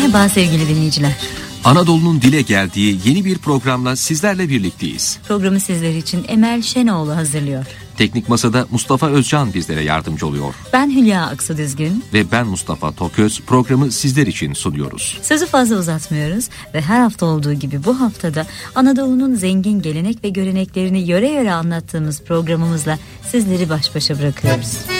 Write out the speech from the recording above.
Merhaba sevgili dinleyiciler. Anadolu'nun dile geldiği yeni bir programla sizlerle birlikteyiz. Programı sizler için Emel Şenoğlu hazırlıyor. Teknik Masa'da Mustafa Özcan bizlere yardımcı oluyor. Ben Hülya Aksudüzgün. Ve ben Mustafa Toköz, programı sizler için sunuyoruz. Sözü fazla uzatmıyoruz ve her hafta olduğu gibi bu haftada Anadolu'nun zengin gelenek ve göreneklerini yöre yöre anlattığımız programımızla sizleri baş başa bırakıyoruz.